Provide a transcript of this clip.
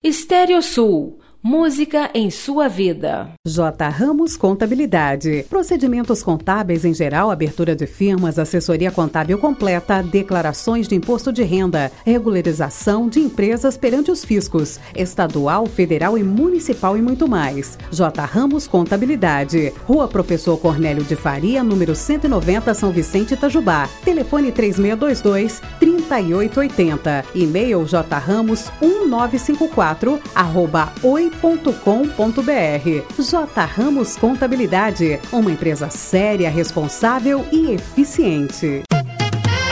Estéreo Sul, música em sua vida. J. Ramos Contabilidade. Procedimentos contábeis em geral, abertura de firmas, assessoria contábil completa, declarações de imposto de renda, regularização de empresas perante os fiscos, estadual, federal e municipal e muito mais. J. Ramos Contabilidade. Rua Professor Cornélio de Faria, número 190, São Vicente, Itajubá. Telefone 3622-3880. E-mail jramos1954@oi.com.br. J. Ramos Contabilidade, uma empresa séria, responsável e eficiente.